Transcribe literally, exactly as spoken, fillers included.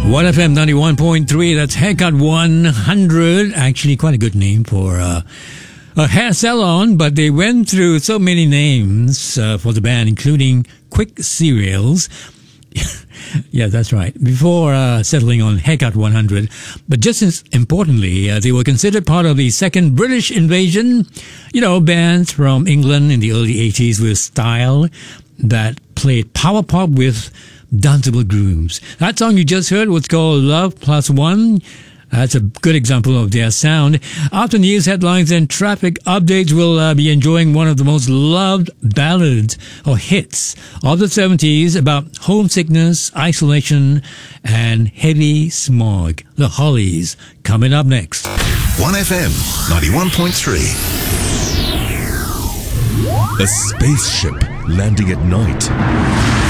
one F M ninety-one point three, that's Haircut one hundred. Actually, quite a good name for uh, a hair salon, but they went through so many names uh, for the band, including Quick Cereals. Yeah, that's right. Before uh, settling on Haircut one hundred. But just as importantly, uh, they were considered part of the second British invasion. You know, bands from England in the early eighties with style that played power pop with danceable grooves. That song you just heard was called Love Plus One. That's a good example of their sound. After news headlines and traffic updates, we'll uh, be enjoying one of the most loved ballads or hits of the seventies about homesickness, isolation, and heavy smog. The Hollies, coming up next. one F M ninety-one point three. A spaceship landing at night.